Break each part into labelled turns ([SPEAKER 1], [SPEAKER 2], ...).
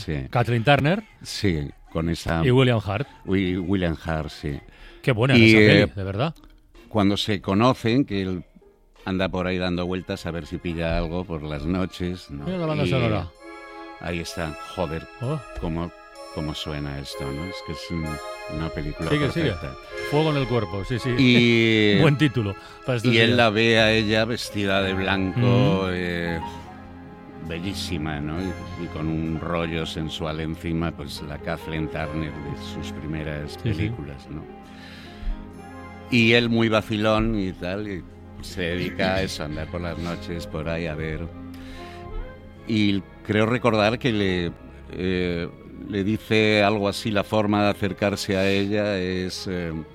[SPEAKER 1] sí.
[SPEAKER 2] Kathleen Turner.
[SPEAKER 1] Sí, con esa...
[SPEAKER 2] Y William Hurt.
[SPEAKER 1] William Hurt, sí.
[SPEAKER 2] Qué buena es esa peli, de verdad.
[SPEAKER 1] Cuando se conocen, que él anda por ahí dando vueltas a ver si pilla algo por las noches, ¿no?
[SPEAKER 2] Mira la banda sonora.
[SPEAKER 1] Ahí está, joder, cómo suena esto, ¿no? Es que es una película perfecta.
[SPEAKER 2] Sigue. Fuego en el cuerpo, sí.
[SPEAKER 1] Y,
[SPEAKER 2] buen título. Para estos
[SPEAKER 1] y él
[SPEAKER 2] días.
[SPEAKER 1] la ve a ella vestida de blanco, bellísima, ¿no? Y con un rollo sensual encima, pues la Kathleen Turner de sus primeras películas, ¿no? Y él muy vacilón y tal, y se dedica a eso, a andar por las noches por ahí a ver. Y creo recordar que le dice algo así, la forma de acercarse a ella es...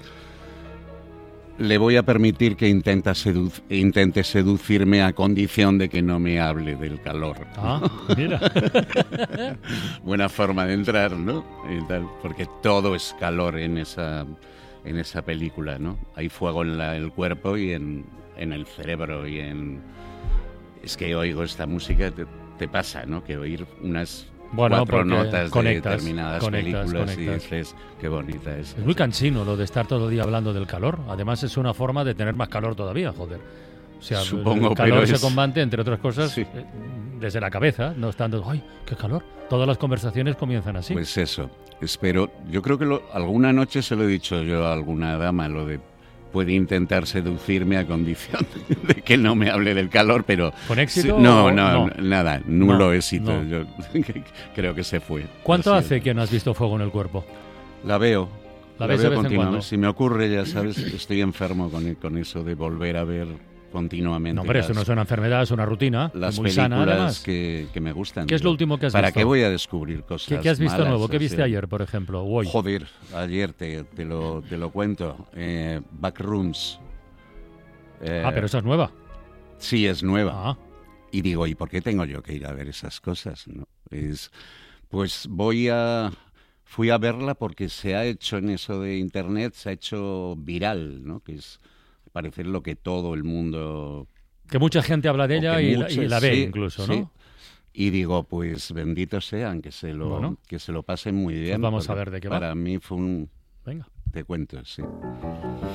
[SPEAKER 1] le voy a permitir que intente seducirme a condición de que no me hable del calor.
[SPEAKER 2] Ah, mira.
[SPEAKER 1] Buena forma de entrar, ¿no? Y tal, porque todo es calor en esa película, ¿no? Hay fuego en el cuerpo y en el cerebro y en... Es que oigo esta música, te pasa, ¿no? Que oír unas... cuatro notas de determinadas películas y dices, qué bonita es.
[SPEAKER 2] Es muy cansino lo de estar todo el día hablando del calor. Además es una forma de tener más calor todavía, joder. O sea,
[SPEAKER 1] supongo,
[SPEAKER 2] el calor
[SPEAKER 1] pero
[SPEAKER 2] se combate, entre otras cosas, desde la cabeza, no estando, ¡ay, qué calor! Todas las conversaciones comienzan así.
[SPEAKER 1] Pues eso, espero. Yo creo que alguna noche se lo he dicho yo a alguna dama, lo de puede intentar seducirme a condición de que no me hable del calor, pero...
[SPEAKER 2] ¿Con éxito?
[SPEAKER 1] No, nada, nulo éxito.
[SPEAKER 2] No.
[SPEAKER 1] Yo creo que se fue.
[SPEAKER 2] ¿Cuánto
[SPEAKER 1] Así
[SPEAKER 2] hace que no has visto fuego en el cuerpo?
[SPEAKER 1] La veo.
[SPEAKER 2] ¿La ves de vez en
[SPEAKER 1] continuamente.
[SPEAKER 2] cuando?
[SPEAKER 1] Si me ocurre, ya sabes, estoy enfermo con eso de volver a ver continuamente.
[SPEAKER 2] No, hombre, eso no es una enfermedad, es una rutina.
[SPEAKER 1] Las
[SPEAKER 2] muy
[SPEAKER 1] películas
[SPEAKER 2] sana, además.
[SPEAKER 1] que me gustan.
[SPEAKER 2] ¿Qué es lo último que has visto?
[SPEAKER 1] ¿Para qué voy a descubrir cosas
[SPEAKER 2] ¿Qué has visto
[SPEAKER 1] malas,
[SPEAKER 2] nuevo? ¿Qué viste
[SPEAKER 1] así?
[SPEAKER 2] ayer, por ejemplo? O hoy.
[SPEAKER 1] Joder, ayer te lo cuento. Backrooms.
[SPEAKER 2] Pero esa es nueva.
[SPEAKER 1] Sí, es nueva.
[SPEAKER 2] Ah.
[SPEAKER 1] Y digo, ¿y por qué tengo yo que ir a ver esas cosas? ¿No? Pues fui a verla porque se ha hecho en eso de internet, se ha hecho viral, ¿no? Que es parecer lo que todo el mundo...
[SPEAKER 2] Que mucha gente habla de ella y la ve incluso, ¿no?
[SPEAKER 1] Sí. Y digo, pues benditos sean, que se lo pasen muy bien.
[SPEAKER 2] Pues vamos a ver de qué va.
[SPEAKER 1] Para mí fue
[SPEAKER 2] Venga.
[SPEAKER 1] Te cuento, sí.